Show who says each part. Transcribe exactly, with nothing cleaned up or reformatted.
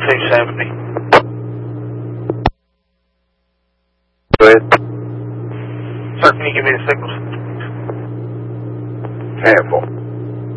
Speaker 1: two seventy.
Speaker 2: Go ahead.
Speaker 1: Sir, can you give me the signals?
Speaker 2: Handful.